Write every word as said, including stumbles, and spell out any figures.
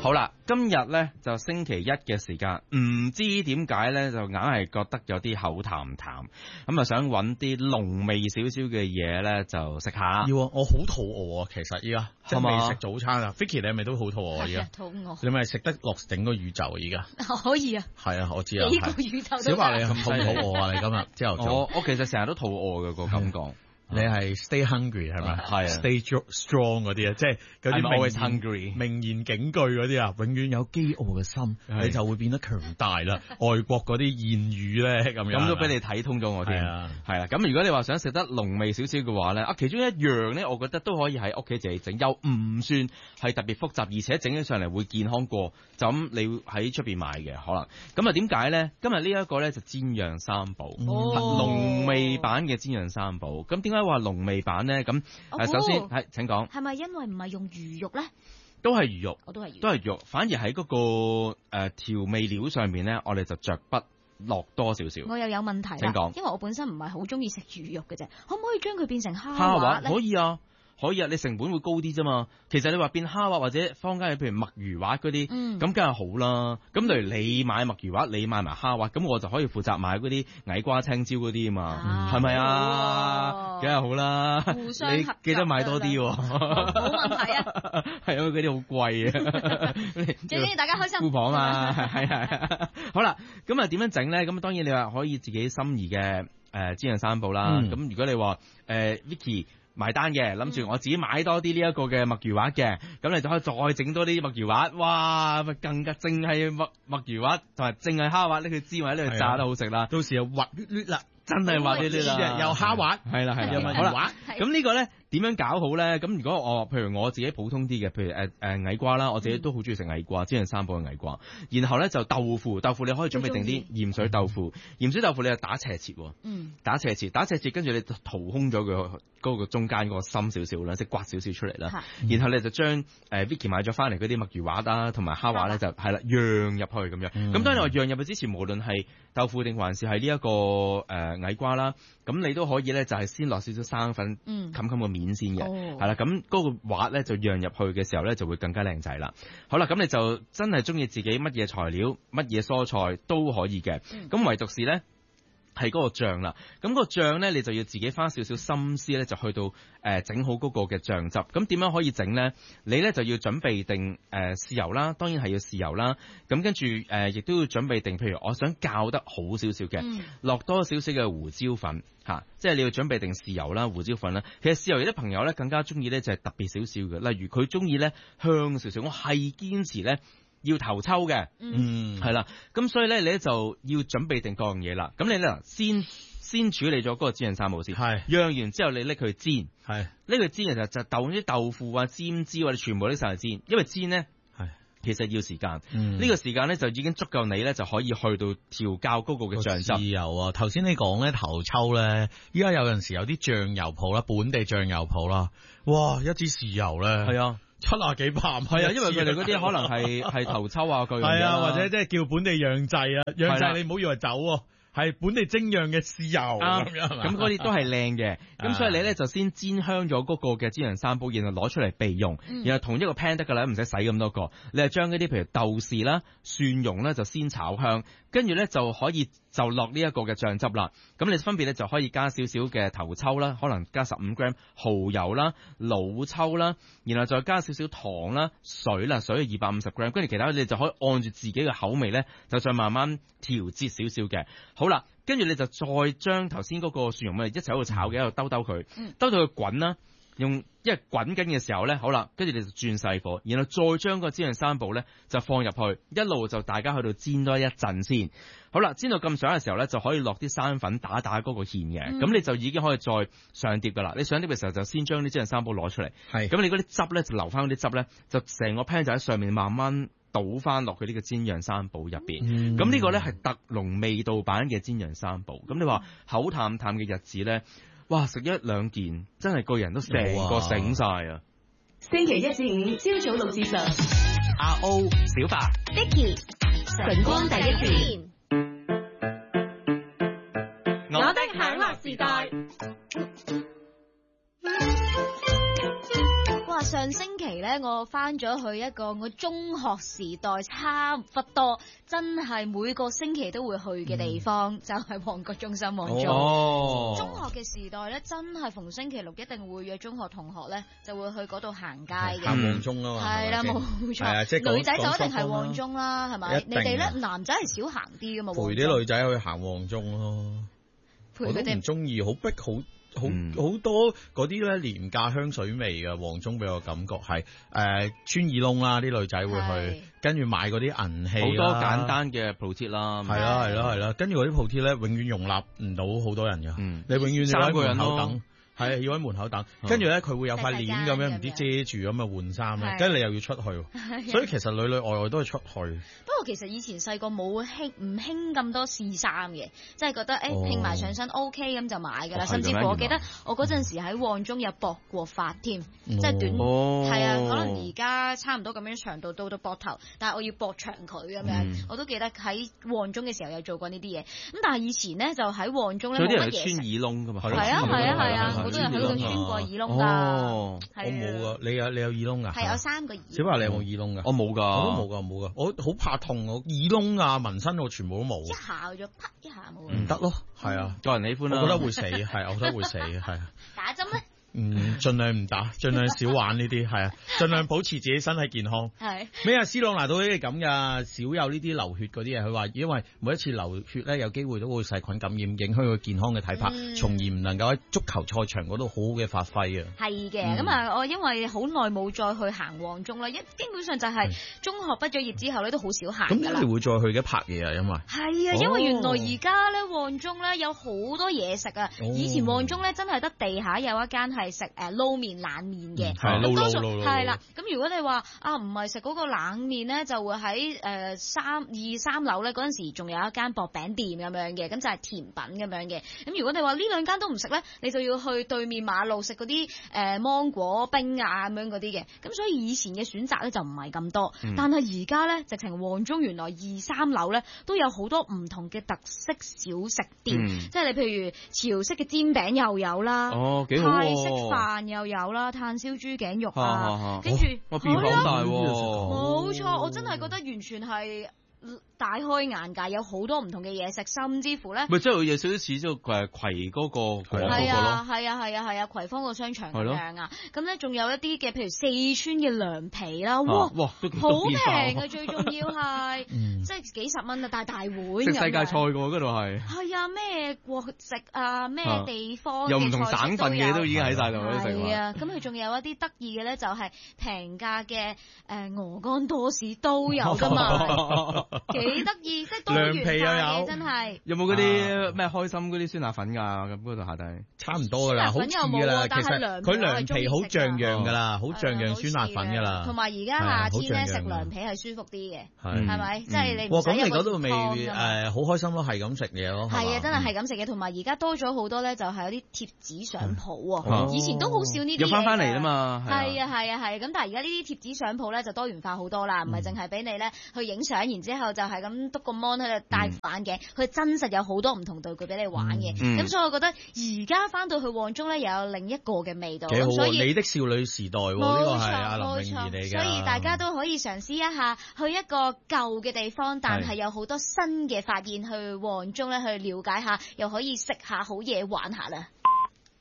好啦，今日咧就星期一嘅時間，唔知點解咧就硬係覺得有啲口淡淡，咁啊想揾啲濃味少少嘅嘢咧就食下。 要啊，我好肚餓啊，其實依家即係未食早餐啊。Vicky 你係咪都好肚餓啊？依家肚餓。 你咪食得落整個宇宙啊？依家可以啊。 係啊，我知啊。 幾個宇宙都得。 小白你咁肚唔肚餓啊？你今日朝頭早。 我我其實成日都肚餓嘅個感覺。 你係 stay hungry 係咪？ 係啊 ，stay strong 嗰啲啊，即係嗰啲 always hungry 名言警句嗰啲啊，永遠有飢餓嘅心，你就會變得強大啦。外國嗰啲諺語咧咁樣， 咁都俾你睇通咗我添。係啊，係啦。咁如果你話想食得濃味少少嘅話咧，啊，其中一樣咧，我覺得都可以喺屋企自己整，又唔算係特別複雜，而且整起上嚟會健康過就咁你喺出邊買嘅可能。咁啊點解咧？今日呢一個咧就煎釀三寶，濃味版嘅煎釀三寶。咁點解話濃味版咧？咁誒，首先係請講， 係咪因為唔係用魚肉咧？ 都係魚肉， 我都係魚肉， 都係魚肉，反而喺嗰、那個誒、呃、調味料上面咧，我哋就着筆落多少少。 我又有問題啦， 請講， 因為我本身唔係好中意食魚肉嘅啫，可唔可以將佢變成蝦滑滑咧？ 可以啊。可以啊，你成本會高啲啫嘛。其實你話變蝦滑或者坊間嘅譬如墨魚滑嗰啲，咁梗係好啦。咁例如你買墨魚滑，你買埋蝦滑，咁我就可以負責買嗰啲矮瓜青椒嗰啲啊嘛，係咪啊？梗係好啦。 互相你記得買多啲喎。 冇問題啊。 係啊，嗰啲好貴啊。 最緊要大家開心。 富婆嘛，係係。好啦，咁啊點樣整咧？咁當然你話可以自己心儀嘅誒煎釀三寶啦。咁、嗯、如果你話誒、呃、Vicky。埋單嘅，諗住我自己買多啲呢一個嘅墨魚滑嘅，咁你就可以再整多啲墨魚滑，哇！咪更加淨係墨墨魚滑同埋淨係蝦滑呢？佢煎或者呢佢炸得好食啦。 到時又滑捋捋啦， 真係滑捋捋啦， 又蝦滑， 係啦係啦。 又好啦，咁呢個咧點樣搞好咧？咁如果我譬如我自己普通啲嘅，譬如誒誒、呃、矮瓜啦，我自己都好中意食矮瓜，煎釀三寶嘅矮瓜。然後咧就豆腐，豆腐你可以準備定啲鹽水豆腐，鹽水豆腐你就打斜切，嗯，打斜切，打斜切，跟住你就掏空咗佢嗰個中間嗰個心少少啦，即係刮少少出嚟啦。然後你就將誒、呃、Vicky 買咗翻嚟嗰啲墨魚滑啦，同埋蝦滑咧就係啦，釀入去咁樣。咁、嗯、當然我釀入去之前，無論係豆腐定還是係呢一個誒、呃、矮瓜啦，咁你都可以咧就係先落少少生粉，冚冚個面先嘅，係、哦、啦。咁嗰個滑咧就釀入去嘅時候咧就會更加靚仔啦。好啦，咁你就真係中意自己乜嘢材料、乜嘢蔬菜都可以嘅。咁、嗯、唯獨是咧。係嗰個醬啦，咁、嗰個醬咧，你就要自己花少少心思咧，就去到誒整、呃、好嗰個嘅醬汁。咁點樣可以整咧？你咧就要準備定誒豉油啦，當然係要豉油啦。咁跟住誒，亦都要準備定，譬如我想教得好少少嘅，落、嗯、多少少嘅胡椒粉嚇、啊，即係你要準備定豉油啦、胡椒粉啦。其實豉油有啲朋友咧更加中意咧，就係特別少少嘅，例如佢中意咧香少少，我係堅持咧。要頭抽嘅，嗯，係啦，咁所以咧，你咧就要準備定各樣嘢啦。咁你咧先先處理咗嗰個煎釀三寶先，係釀完之後你拎佢煎，係拎佢煎嘅時候就豆啲豆腐啊、尖椒啊，你全部拎晒去煎，因為煎咧係其實要時間，呢、嗯呢個時間咧就已經足夠你咧就可以去到調校嗰個嘅醬汁。豉油啊，頭先你講咧頭抽咧，依家有陣時有啲醬油鋪啦，本地醬油鋪啦，哇，一支豉油咧，係啊。七啊幾百，係啊，因為佢哋嗰啲可能係係頭抽啊，佢係啊，或者即係叫本地釀製啊，釀製你唔好以為酒喎，係本地精釀嘅豉油咁樣，咁嗰啲都係靚嘅，咁所以你咧就先煎香咗嗰個嘅煎釀三寶，然後攞出嚟備用，嗯、然後同一個 pan 得噶啦，唔使洗咁多個，你係將嗰啲譬如豆豉啦、蒜蓉咧就先炒香，跟住咧就可以就落呢一個嘅醬汁啦，咁你分別咧就可以加少少嘅頭抽啦，可能加十五 gram 蠔油啦、老抽啦，然後再加少少糖啦、水啦，水二百五十 gram， 跟住其他你就可以按住自己嘅口味咧，就再慢慢調節少少嘅。好啦，跟住你就再將頭先嗰個蒜蓉咪一齊喺度炒嘅，喺度兜兜佢，兜到佢滾啦。用因為滾緊嘅時候咧，好啦，跟住你就轉細火，然後再將個煎釀三寶咧就放入去，一路就大家去到煎多一陣先。好啦，煎到咁上嘅時候咧，就可以落啲生粉打打嗰個芡嘅，咁、嗯、你就已經可以再上碟噶啦。你上碟嘅時候就先將啲煎釀三寶攞出嚟，係咁你嗰啲汁咧就留翻嗰啲汁咧，就成個 pan 就喺上面慢慢倒翻落去呢個煎釀三寶入邊。咁、嗯、呢個咧係特濃味道版嘅煎釀三寶。咁你話口淡淡嘅日子咧？哇！食一兩件真係個人都成個醒晒啊！ 星期一至五朝早六至十， 阿 O 小白 Vicky 晨光第一線，我的享樂時代。 哇！上上星期咧，我翻咗去一個我中學時代差不多，真係每個星期都會去嘅地方，嗯、就係旺角中心旺中。 哦， 中學嘅時代咧，真係逢星期六一定會約中學同學咧，就會去嗰度行街嘅。 行旺中啊嘛， 係啦，冇錯。 係啊，即係女仔就一定係旺中啦，係咪？你哋咧，男仔係少行啲噶嘛？ 陪啲女仔去行旺中咯， 陪佢哋唔中意，好逼好。好好、 嗯、 多嗰啲咧廉價香水味嘅旺中俾我感覺係誒、呃、穿耳窿啦，啲女仔會去，跟住買嗰啲銀器，好多簡單嘅鋪貼啦， 係啦係啦係啦，跟住嗰啲鋪貼咧永遠容納唔到好多人㗎，嗯、你永遠要喺門口等。係要喺門口等，跟住咧佢會有塊簾咁樣，唔知遮住咁啊換衫咧，跟住你又要出去，所以其實裏裏外外都係出去。 不過其實以前細個冇興唔興咁多試衫嘅，即係覺得誒拼埋上身 OK 咁就買㗎啦。甚至乎我記得我嗰陣時喺旺中有駁過髮添，即係短係啊，可能而家差唔多咁樣長度到到膊頭，但係我要駁長佢咁樣，我都記得喺旺中嘅時候有做過呢啲嘢。咁但係以前咧就喺旺中咧冇乜嘢食。 穿耳窿㗎嘛？ 係啊係啊係啊！好多人喺度穿過耳窿㗎， 哦，我冇噶，你有你有耳窿㗎？ 係有三個耳。 小華你有冇耳窿㗎？ 我冇㗎， 我都冇㗎冇㗎，我好怕痛，我耳窿啊紋身我全部都冇。 一下咗，啪一下冇。 唔得咯，係啊， 個人喜歡啦， 我覺得會死，係我覺得會死，係啊。 打針咧？ 嗯，盡量唔打，盡量少玩呢啲，係啊，盡量保持自己身體健康。 係咩啊？斯朗拿度呢啲咁噶，少有呢啲流血嗰啲嘢。佢話因為每一次流血咧，有機會都會細菌感染，影響佢健康嘅體魄，嗯、從而唔能夠喺足球賽場嗰度好好嘅發揮啊。 係嘅，咁啊、嗯，我因為好耐冇再去行旺中啦，一基本上就係中學畢咗業之後咧，都好少行㗎啦。 咁你會再去嘅拍嘢啊？因為係啊，因為原來而家咧旺中咧有好多嘢食啊！哦、以前旺中咧真係得地下有一間係食誒撈麵冷麵嘅，咁、嗯、多數係啦。咁如果你話啊唔係食嗰個冷麵咧，就會喺誒三二三樓咧嗰陣時仲有一間薄餅店咁樣嘅，咁就係甜品咁樣嘅。咁如果你話呢兩間都唔食咧，你就要去對面馬路食嗰啲誒芒果冰啊咁樣嗰啲嘅。咁所以以前嘅選擇咧就唔係咁多，嗯、但係而家咧直情旺中原來二三樓咧都有好多唔同嘅特色小食店，嗯、即係你譬如潮式嘅煎餅又有啦， 哦幾好喎， 泰式飯又有啦，炭燒豬頸肉啊，跟住我變好大喎， 冇錯，我真係覺得完全係大開眼界，有好多唔同嘅嘢食，甚至乎咧， 咪即係有少少似咗誒葵嗰個嗰個咯， 係啊係啊係啊係啊，葵芳個商場咁樣啊，咁咧仲有一啲嘅，譬如四川嘅涼皮啦，哇哇，好平啊，最重要係，即係幾十蚊啊，大大碗食世界菜㗎嗰度係， 係啊，咩國籍啊，咩地方又唔同省份嘅都已經喺晒度嗰啲食物， 係啊，咁佢仲有一啲得意嘅咧，就係平價嘅誒鵝肝多士都有㗎嘛。幾得意，即係多元化嘅，真係。 有冇嗰啲咩開心嗰啲酸辣粉㗎？咁嗰度下底差唔多㗎啦，好似㗎啦。其實佢涼皮好像樣㗎啦，好像樣酸辣粉㗎啦。 同埋而家夏天咧食涼皮係舒服啲嘅，係咪？即係你唔使咁你嗰度味誒好開心咯，係咁食嘢咯。 係啊，真係係咁食嘅。同埋而家多咗好多咧，就係有啲貼紙相鋪喎。以前都好少呢啲。 又翻返嚟啦嘛。 係啊係啊係。咁但係而家呢啲貼紙相鋪咧就多元化好多啦，唔係淨係俾你咧去影相，然之後就係咁篤個 mon 喺度戴眼鏡，佢、嗯、真實有好多唔同道具俾你玩嘅。咁、嗯、所以我覺得而家翻到去旺中咧，又有另一個嘅味道。 幾好， 所以你的少女時代喎，呢個係阿林詠儀嚟嘅。 所以大家都可以嘗試一下去一個舊嘅地方，但係有好多新嘅發現，去旺中咧去了解下，又可以食下好嘢玩下啦。